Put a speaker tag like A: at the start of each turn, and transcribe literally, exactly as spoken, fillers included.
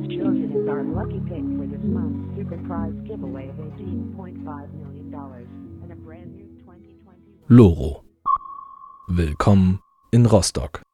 A: chosen as our lucky pick for this month's super prize giveaway of eighteen point five million dollars and a brand new twenty twenty.
B: Loro. Willkommen in Rostock.